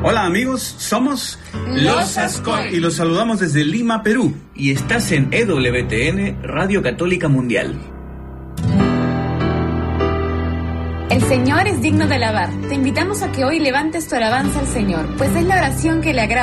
Hola amigos, somos Los Ascoy y los saludamos desde Lima, Perú. Y estás en EWTN, Radio Católica Mundial. El Señor es digno de alabar. Te invitamos a que hoy levantes tu alabanza al Señor, pues es la oración que le agrada